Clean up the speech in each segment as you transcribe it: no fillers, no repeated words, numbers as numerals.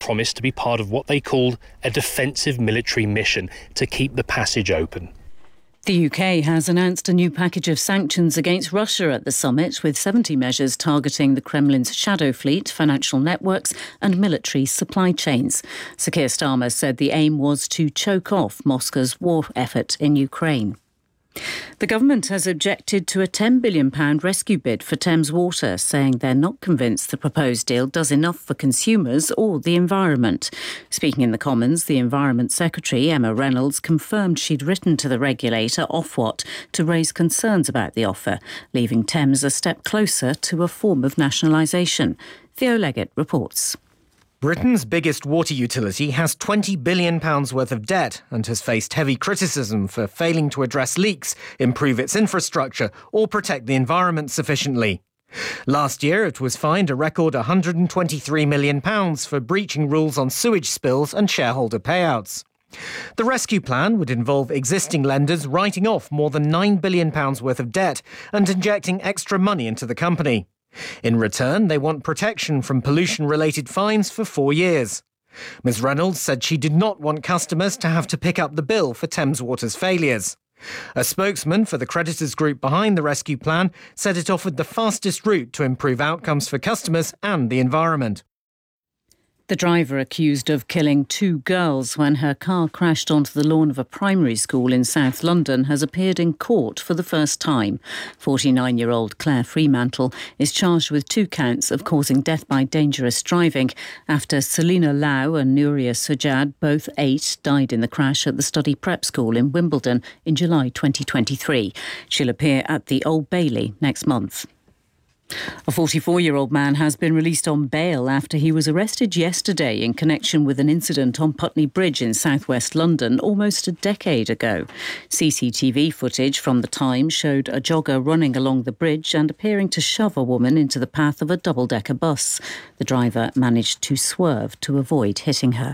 promised to be part of what they called a defensive military mission to keep the passage open. The UK has announced a new package of sanctions against Russia at the summit, with 70 measures targeting the Kremlin's shadow fleet, financial networks and military supply chains. Sir Keir Starmer said the aim was to choke off Moscow's war effort in Ukraine. The government has objected to a £10 billion rescue bid for Thames Water, saying they're not convinced the proposed deal does enough for consumers or the environment. Speaking in the Commons, the Environment Secretary, Emma Reynolds, confirmed she'd written to the regulator, Ofwat, to raise concerns about the offer, leaving Thames a step closer to a form of nationalisation. Theo Leggett reports. Britain's biggest water utility has £20 billion worth of debt and has faced heavy criticism for failing to address leaks, improve its infrastructure or protect the environment sufficiently. Last year, it was fined a record £123 million for breaching rules on sewage spills and shareholder payouts. The rescue plan would involve existing lenders writing off more than £9 billion worth of debt and injecting extra money into the company. In return, they want protection from pollution-related fines for 4 years. Ms Reynolds said she did not want customers to have to pick up the bill for Thames Water's failures. A spokesman for the creditors group behind the rescue plan said it offered the fastest route to improve outcomes for customers and the environment. The driver accused of killing 2 girls when her car crashed onto the lawn of a primary school in South London has appeared in court for the first time. 49-year-old Claire Fremantle is charged with 2 counts of causing death by dangerous driving after Selina Lau and Nuria Sajjad, both 8, died in the crash at the study prep school in Wimbledon in July 2023. She'll appear at the Old Bailey next month. A 44-year-old man has been released on bail after he was arrested yesterday in connection with an incident on Putney Bridge in southwest London almost a decade ago. CCTV footage from the time showed a jogger running along the bridge and appearing to shove a woman into the path of a double-decker bus. The driver managed to swerve to avoid hitting her.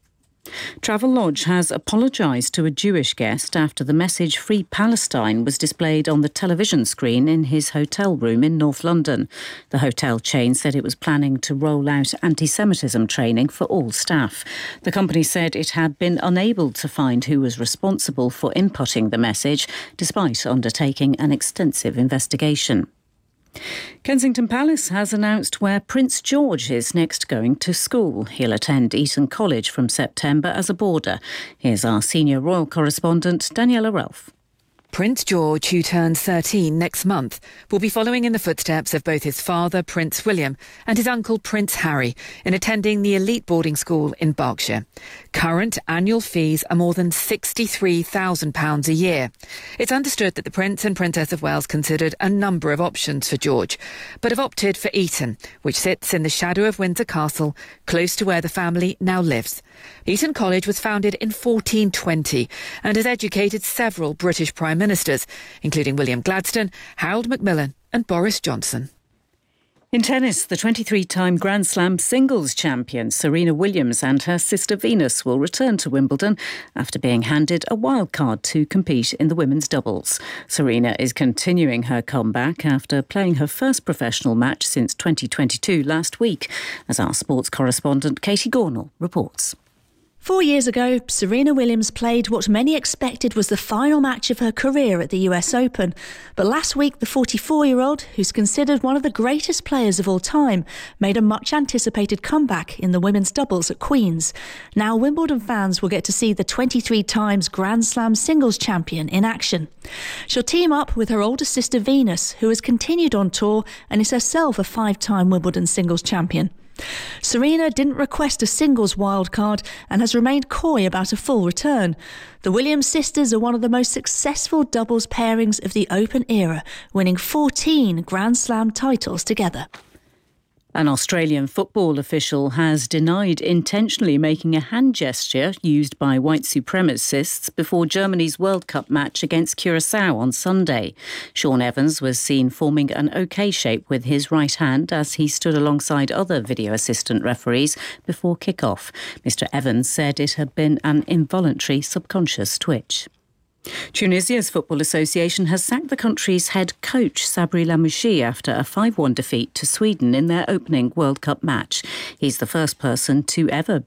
Travelodge has apologised to a Jewish guest after the message Free Palestine was displayed on the television screen in his hotel room in North London. The hotel chain said it was planning to roll out anti-Semitism training for all staff. The company said it had been unable to find who was responsible for inputting the message, despite undertaking an extensive investigation. Kensington Palace has announced where Prince George is next going to school. He'll attend Eton College from September as a boarder. Here's our senior royal correspondent, Daniela Ralph. Prince George, who turns 13 next month, will be following in the footsteps of both his father, Prince William, and his uncle, Prince Harry, in attending the elite boarding school in Berkshire. Current annual fees are more than £63,000 a year. It's understood that the Prince and Princess of Wales considered a number of options for George, but have opted for Eton, which sits in the shadow of Windsor Castle, close to where the family now lives. Eton College was founded in 1420 and has educated several British Prime Ministers, including William Gladstone, Harold Macmillan and Boris Johnson. In tennis, the 23-time Grand Slam singles champion Serena Williams and her sister Venus will return to Wimbledon after being handed a wild card to compete in the women's doubles. Serena is continuing her comeback after playing her first professional match since 2022 last week, as our sports correspondent Katie Gornall reports. 4 years ago, Serena Williams played what many expected was the final match of her career at the US Open. But last week, the 44-year-old, who's considered one of the greatest players of all time, made a much-anticipated comeback in the women's doubles at Queen's. Now Wimbledon fans will get to see the 23 times Grand Slam singles champion in action. She'll team up with her older sister Venus, who has continued on tour and is herself a 5-time Wimbledon singles champion. Serena didn't request a singles wildcard and has remained coy about a full return. The Williams sisters are one of the most successful doubles pairings of the Open era, winning 14 Grand Slam titles together. An Australian football official has denied intentionally making a hand gesture used by white supremacists before Germany's World Cup match against Curacao on Sunday. Sean Evans was seen forming an OK shape with his right hand as he stood alongside other video assistant referees before kick-off. Mr Evans said it had been an involuntary subconscious twitch. Tunisia's Football Association has sacked the country's head coach Sabri Lamouchi after a 5-1 defeat to Sweden in their opening World Cup match. He's the first person to ever